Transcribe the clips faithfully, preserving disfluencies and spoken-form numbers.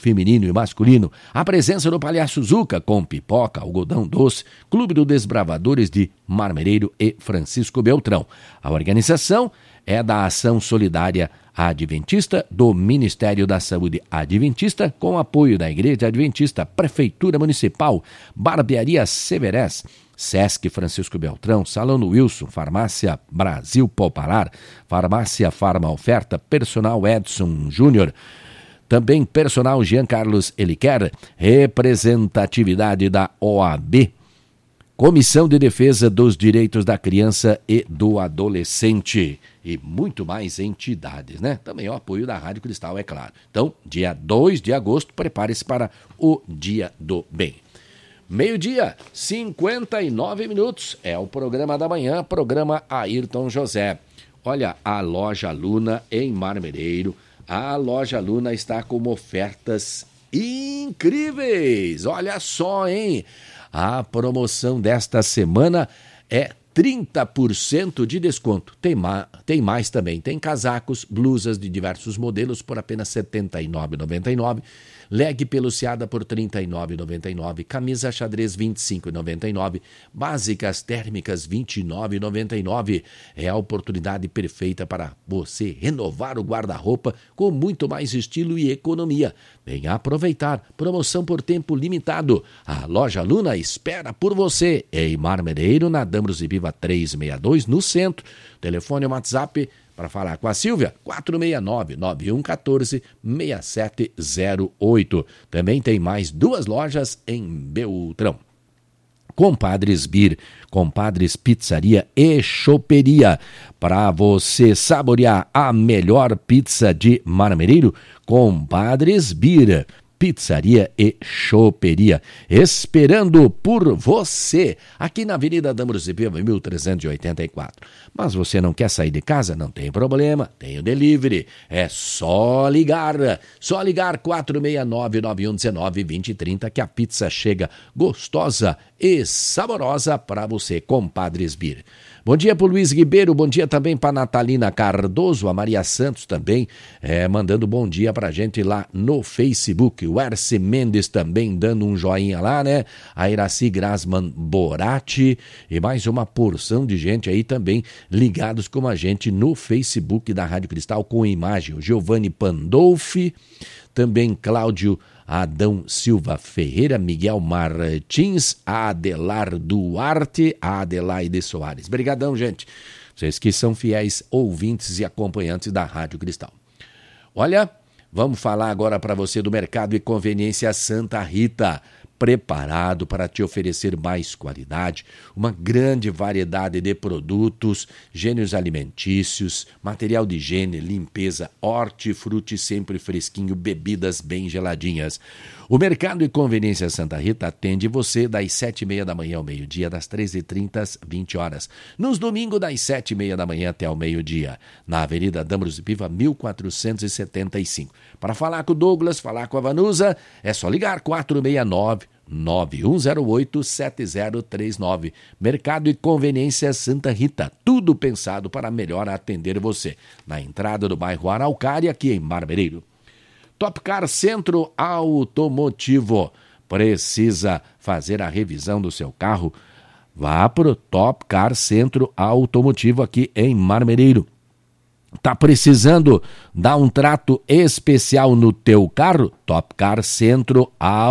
feminino e masculino. A presença do Palhaço Zuca com pipoca, algodão doce, Clube do Desbravadores de Marmereiro e Francisco Beltrão. A organização é da Ação Solidária Adventista do Ministério da Saúde Adventista, com apoio da Igreja Adventista, Prefeitura Municipal, Barbearia Severés, Sesc Francisco Beltrão, Salão Wilson, Farmácia Brasil Popular, Farmácia Farma Oferta, Personal Edson Júnior, também Personal Jean Carlos Eliquer, representatividade da O A B, Comissão de Defesa dos Direitos da Criança e do Adolescente e muito mais entidades, né? Também o apoio da Rádio Cristal, é claro. Então, dia dois de agosto, prepare-se para o Dia do Bem. Meio-dia, cinquenta e nove minutos, é o programa da manhã, programa Ayrton José. Olha, a Loja Luna em Marmereiro, a Loja Luna está com ofertas incríveis. Olha só, hein? A promoção desta semana é trinta por cento de desconto. Tem, ma- tem mais também. Tem casacos, blusas de diversos modelos por apenas setenta e nove reais e noventa e nove centavos. Leg peluciada por trinta e nove reais e noventa e nove centavos. Camisa xadrez vinte e cinco reais e noventa e nove centavos. Básicas térmicas vinte e nove reais e noventa e nove centavos. É a oportunidade perfeita para você renovar o guarda-roupa com muito mais estilo e economia. Venha aproveitar. Promoção por tempo limitado. A Loja Luna espera por você. Em Marmereiro, na Dambros e Viva trezentos e sessenta e dois, no centro. Telefone e WhatsApp para falar com a Silvia, quatro seis nove, nove um um quatro, seis sete zero oito. Também tem mais duas lojas em Beltrão. Compadres Bir, Compadres Pizzaria e Choperia. Para você saborear a melhor pizza de Marmereiro, Compadres Bir, Pizzaria e Choperia, esperando por você, aqui na Avenida Dambros e Viva, mil trezentos e oitenta e quatro. Mas você não quer sair de casa? Não tem problema, tem o delivery, é só ligar, só ligar quatro seis nove, nove um um nove, dois zero três zero que a pizza chega gostosa e saborosa para você, Compadres Bir. Bom dia para o Luiz Ribeiro, bom dia também para a Natalina Cardoso, a Maria Santos também, é, mandando bom dia para a gente lá no Facebook. O Erce Mendes também dando um joinha lá, né? A Iraci Grasman Borati e mais uma porção de gente aí também ligados com a gente no Facebook da Rádio Cristal com imagem. O Giovanni Pandolfi, também Cláudio Adão Silva Ferreira, Miguel Martins, Adelar Duarte, Adelaide Soares. Brigadão, gente. Vocês que são fiéis ouvintes e acompanhantes da Rádio Cristal. Olha, vamos falar agora para você do Mercado e Conveniência Santa Rita. Preparado para te oferecer mais qualidade, uma grande variedade de produtos, gêneros alimentícios, material de higiene, limpeza, hortifruti sempre fresquinho, bebidas bem geladinhas. O Mercado e Conveniência Santa Rita atende você das sete e meia da manhã ao meio-dia, das treze e trinta às vinte horas. Nos domingos, das sete e meia da manhã até ao meio-dia, na Avenida Dambros e Piva, mil quatrocentos e setenta e cinco. Para falar com o Douglas, falar com a Vanusa, é só ligar quatro seis nove, nove um zero oito, sete zero três nove. Mercado e Conveniência Santa Rita, tudo pensado para melhor atender você. Na entrada do bairro Araucária, aqui em Marmereiro. Topcar Centro Automotivo. Precisa fazer a revisão do seu carro? Vá para o Topcar Centro Automotivo aqui em Marmereiro. Tá precisando dar um trato especial no teu carro? Topcar Centro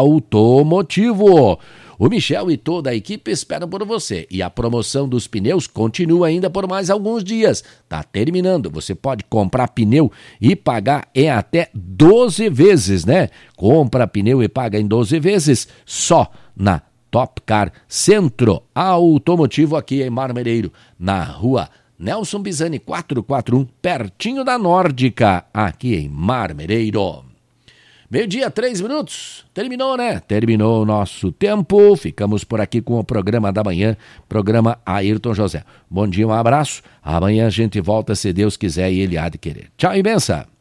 Automotivo. O Michel e toda a equipe esperam por você. E a promoção dos pneus continua ainda por mais alguns dias. Tá terminando. Você pode comprar pneu e pagar em até doze vezes, né? Compra pneu e paga em doze vezes só na Topcar Centro Automotivo aqui em Marmereiro, na rua Nelson Bisani quatrocentos e quarenta e um, pertinho da Nórdica, aqui em Marmereiro. Meio-dia, três minutos. Terminou, né? Terminou o nosso tempo. Ficamos por aqui com o programa da manhã, programa Ayrton José. Bom dia, um abraço. Amanhã a gente volta, se Deus quiser e Ele há de querer. Tchau e benção.